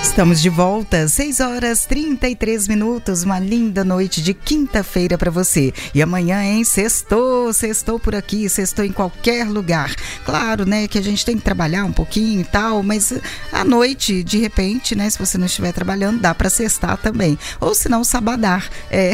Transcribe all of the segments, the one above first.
Estamos de volta, 6h33, uma linda noite de quinta-feira para você. E amanhã, hein, sextou por aqui, sextou em qualquer lugar. Claro, né, que a gente tem que trabalhar um pouquinho e tal, mas à noite, de repente, né, se você não estiver trabalhando, dá para sextar também. Ou se não, sabadar.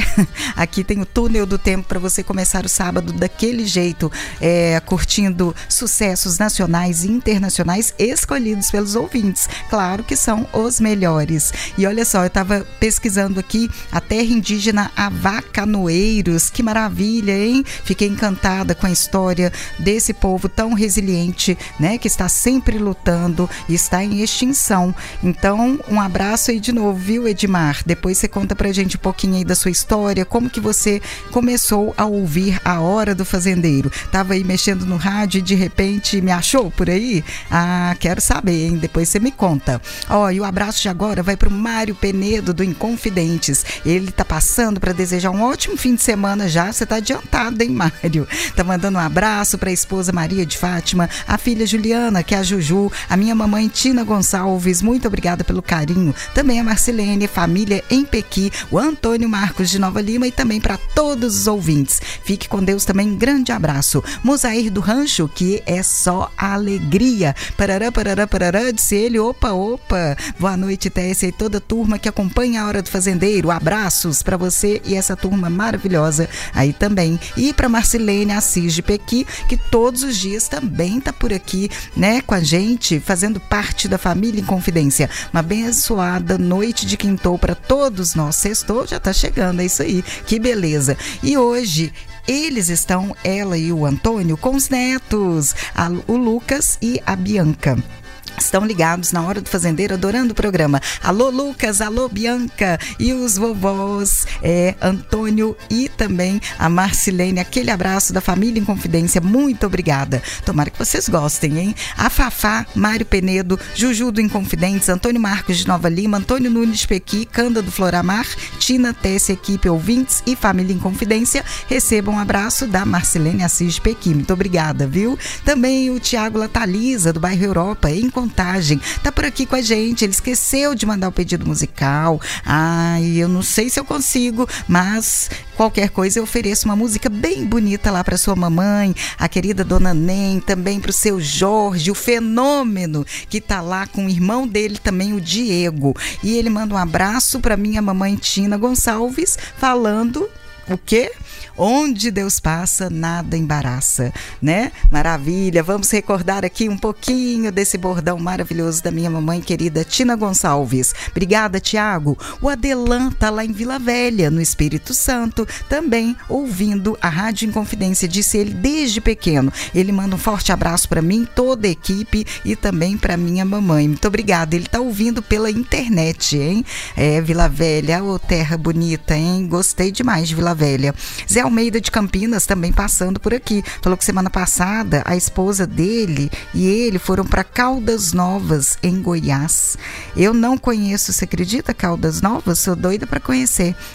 Aqui tem o túnel do tempo para você começar o sábado daquele jeito, curtindo sucessos nacionais e internacionais escolhidos pelos ouvintes. Claro que são os melhores. E olha só, eu estava pesquisando aqui a terra indígena Avacanoeiros. Que maravilha, hein? Fiquei encantada com a história desse povo tão resiliente, né? Que está sempre lutando e está em extinção. Então, um abraço aí de novo, viu, Edmar? Depois você conta pra gente um pouquinho aí da sua história, como que você começou a ouvir a Hora do Fazendeiro. Tava aí mexendo no rádio e de repente me achou por aí? Ah, quero saber, hein? Depois você me conta. Ó, e o abraço de agora vai pro Mário Penedo do Inconfidentes. Ele tá passando para desejar um ótimo fim de semana já. Você tá adiantado, hein, Mário? Tá mandando um abraço pra esposa Maria de Fátima, a filha Juliana, que é a Juju, a minha mamãe Tina Gonçalves, muito obrigada pelo carinho. Também a Marcilene, família em Pequi, o Antônio Marcos de Nova Lima e também para todos os ouvintes. Fique com Deus também, um grande abraço. Mosair do Rancho, que é só alegria. Parará, parará, parará, disse ele. Opa, opa. Boa noite, Tessia, e toda a turma que acompanha a Hora do Fazendeiro. Abraços para você e essa turma maravilhosa aí também. E para Marcilene Assis de Pequi, que todos os dias também tá por aqui, né, com a gente, fazendo parte da família em Confidência. Uma abençoada noite de quintou para todos nós. Sextou já tá chegando, é isso aí. Que beleza. E hoje eles estão, ela e o Antônio, com os netos, o Lucas e a Bianca. Estão ligados na Hora do Fazendeiro, adorando o programa. Alô, Lucas, alô, Bianca e os vovós, Antônio e também a Marcilene. Aquele abraço da família em Confidência, muito obrigada. Tomara que vocês gostem, hein? A Fafá, Mário Penedo, Juju do Inconfidentes, Antônio Marcos de Nova Lima, Antônio Nunes de Pequi, Canda do Floramar, Tina, Tessia, equipe, ouvintes e família em Confidência. Recebam um abraço da Marcilene Assis de Pequi. Muito obrigada, viu? Também o Tiago Lataliza, do bairro Europa, em Contagem, tá por aqui com a gente. Ele esqueceu de mandar o pedido musical. Ai, eu não sei se eu consigo, mas qualquer coisa eu ofereço uma música bem bonita lá para sua mamãe, a querida Dona Nem, também para o seu Jorge, o fenômeno que tá lá com o irmão dele também, o Diego. E ele manda um abraço para minha mamãe Tina Gonçalves, falando o quê? Onde Deus passa, nada embaraça, né? Maravilha, vamos recordar aqui um pouquinho desse bordão maravilhoso da minha mamãe querida Tina Gonçalves. Obrigada, Tiago. O Adelan tá lá em Vila Velha, no Espírito Santo, também ouvindo a Rádio Inconfidência, disse ele desde pequeno. Ele manda um forte abraço para mim, toda a equipe e também para minha mamãe. Muito obrigada, ele tá ouvindo pela internet, hein? Vila Velha, ô terra bonita, hein? Gostei demais de Vila Velha. Zé Almeida de Campinas também passando por aqui. Falou que semana passada a esposa dele e ele foram para Caldas Novas, em Goiás. Eu não conheço, você acredita, Caldas Novas? Sou doida para conhecer.